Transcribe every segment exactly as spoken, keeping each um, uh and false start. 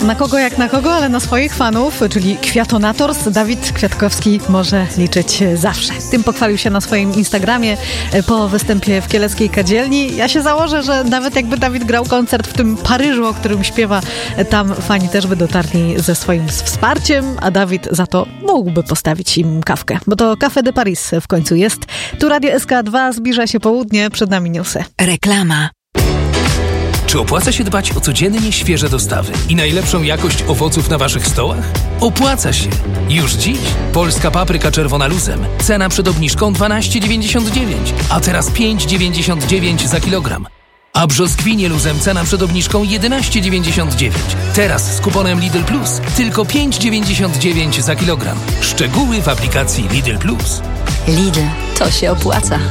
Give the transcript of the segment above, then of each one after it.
Na kogo jak na kogo, ale na swoich fanów, czyli Kwiatonators, Dawid Kwiatkowski może liczyć zawsze. Tym pochwalił się na swoim Instagramie po występie w Kieleckiej Kadzielni. Ja się założę, że nawet jakby Dawid grał koncert w tym Paryżu, o którym śpiewa, tam fani też by dotarli ze swoim wsparciem, a Dawid za to mógłby postawić im kawkę, bo to Café de Paris w końcu jest. Tu Radio S K dwa, zbliża się południe, przed nami newsy. Reklama. Czy opłaca się dbać o codziennie świeże dostawy i najlepszą jakość owoców na waszych stołach? Opłaca się! Już dziś polska papryka czerwona luzem. Cena przed obniżką dwanaście dziewięćdziesiąt dziewięć, a teraz pięć dziewięćdziesiąt dziewięć za kilogram. A brzoskwinie luzem cena przed obniżką jedenaście dziewięćdziesiąt dziewięć. Teraz z kuponem Lidl Plus tylko pięć dziewięćdziesiąt dziewięć za kilogram. Szczegóły w aplikacji Lidl Plus. Lidl, to się opłaca.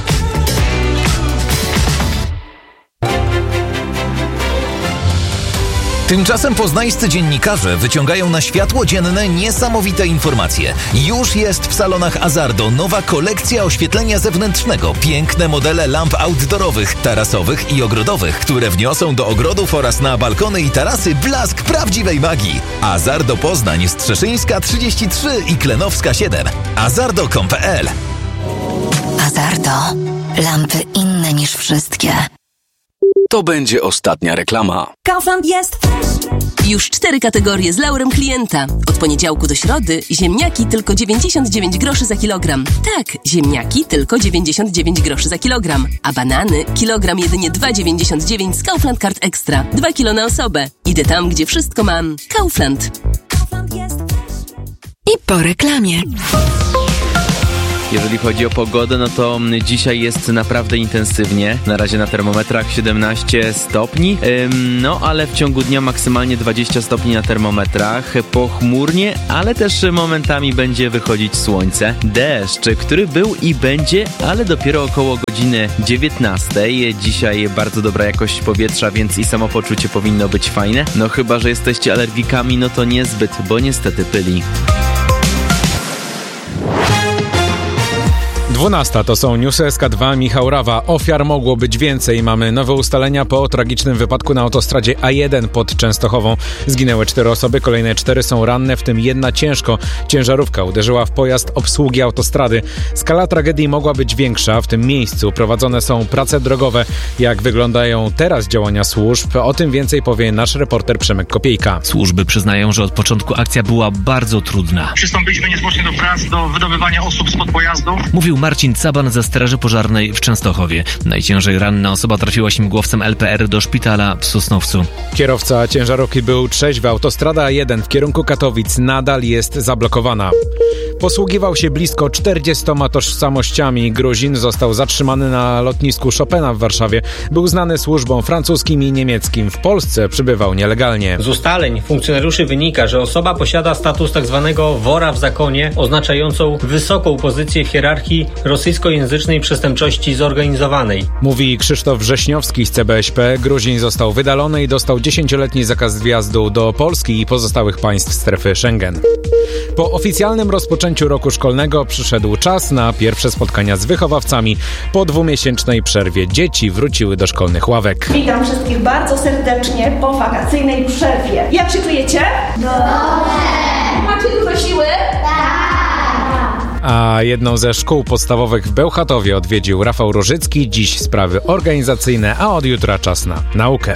Tymczasem poznańscy dziennikarze wyciągają na światło dzienne niesamowite informacje. Już jest w salonach Azardo nowa kolekcja oświetlenia zewnętrznego. Piękne modele lamp outdoorowych, tarasowych i ogrodowych, które wniosą do ogrodów oraz na balkony i tarasy blask prawdziwej magii. Azardo Poznań, Strzeszyńska trzydzieści trzy i Klenowska siedem. azardo kropka com kropka pe el. Azardo. Lampy inne niż wszystkie. To będzie ostatnia reklama. Kaufland jest fresh. Już cztery kategorie z laurem klienta. Od poniedziałku do środy ziemniaki tylko dziewięćdziesiąt dziewięć groszy za kilogram. Tak, ziemniaki tylko dziewięćdziesiąt dziewięć groszy za kilogram. A banany kilogram jedynie dwa dziewięćdziesiąt dziewięć z Kaufland Card Extra. dwa kilo na osobę. Idę tam, gdzie wszystko mam. Kaufland. Kaufland jest fresh. I po reklamie. Jeżeli chodzi o pogodę, no to dzisiaj jest naprawdę intensywnie. Na razie na termometrach siedemnaście stopni, ym, no ale w ciągu dnia maksymalnie dwadzieścia stopni na termometrach. Pochmurnie, ale też momentami będzie wychodzić słońce. Deszcz, który był i będzie, ale dopiero około godziny dziewiętnastej. Dzisiaj bardzo dobra jakość powietrza, więc i samopoczucie powinno być fajne. No chyba że jesteście alergikami, no to niezbyt, bo niestety pyli. dwunasta to są newsy S K dwa, Michał Rawa. Ofiar mogło być więcej. Mamy nowe ustalenia po tragicznym wypadku na autostradzie A jeden pod Częstochową. Zginęły cztery osoby, kolejne cztery są ranne, w tym jedna ciężko. Ciężarówka uderzyła w pojazd obsługi autostrady. Skala tragedii mogła być większa. W tym miejscu prowadzone są prace drogowe. Jak wyglądają teraz działania służb? O tym więcej powie nasz reporter Przemek Kopiejka. Służby przyznają, że od początku akcja była bardzo trudna. Przystąpiliśmy niezwłocznie do prac, do wydobywania osób spod pojazdu. Mówił Marcin Caban ze Straży Pożarnej w Częstochowie. Najciężej ranna osoba trafiła śmigłowcem L P R do szpitala w Sosnowcu. Kierowca ciężarówki był trzeźwy. Autostrada A jeden w kierunku Katowic nadal jest zablokowana. Posługiwał się blisko czterdziestoma tożsamościami. Gruzin został zatrzymany na lotnisku Chopina w Warszawie. Był znany służbom francuskim i niemieckim. W Polsce przybywał nielegalnie. Z ustaleń funkcjonariuszy wynika, że osoba posiada status tzw. wora w zakonie, oznaczającą wysoką pozycję w hierarchii rosyjskojęzycznej przestępczości zorganizowanej. Mówi Krzysztof Wrześniowski z C B S P. Gruzin został wydalony i dostał dziesięcioletni zakaz wjazdu do Polski i pozostałych państw strefy Schengen. Po oficjalnym rozpoczęciu roku szkolnego przyszedł czas na pierwsze spotkania z wychowawcami. Po dwumiesięcznej przerwie dzieci wróciły do szkolnych ławek. Witam wszystkich bardzo serdecznie po wakacyjnej przerwie. Jak się czujecie? Dobrze! Macie dużo siły? A jedną ze szkół podstawowych w Bełchatowie odwiedził Rafał Różycki. Dziś sprawy organizacyjne, a od jutra czas na naukę.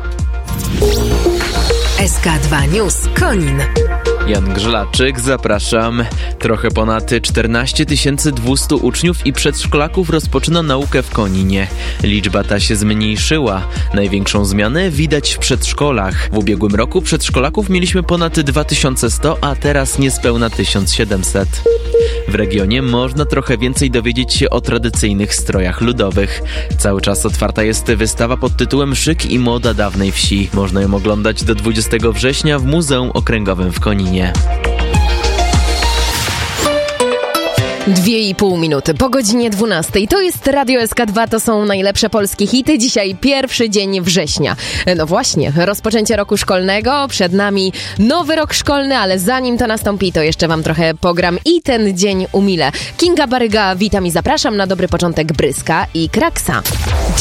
S K dwa News Konin. Jan Grzelaczyk, zapraszam. Trochę ponad czternaście tysięcy dwieście uczniów i przedszkolaków rozpoczyna naukę w Koninie. Liczba ta się zmniejszyła. Największą zmianę widać w przedszkolach. W ubiegłym roku przedszkolaków mieliśmy ponad dwa tysiące sto, a teraz niespełna tysiąc siedemset. W regionie można trochę więcej dowiedzieć się o tradycyjnych strojach ludowych. Cały czas otwarta jest wystawa pod tytułem Szyk i moda dawnej wsi. Można ją oglądać do dwudziestego września w Muzeum Okręgowym w Koninie. Dwie i pół minuty po godzinie dwunastej. To jest Radio S K dwa, to są najlepsze polskie hity. Dzisiaj pierwszy dzień września. No właśnie, rozpoczęcie roku szkolnego. Przed nami nowy rok szkolny, ale zanim to nastąpi, to jeszcze wam trochę pogram i ten dzień umilę. Kinga Baryga, witam i zapraszam na dobry początek Bryska i Kraksa.